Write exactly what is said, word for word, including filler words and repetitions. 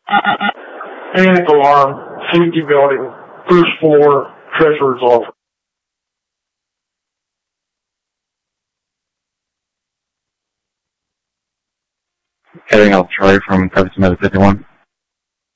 And alarm, safety building, first floor, treasurer's office. Heading out Charlie from seven two fifty-one.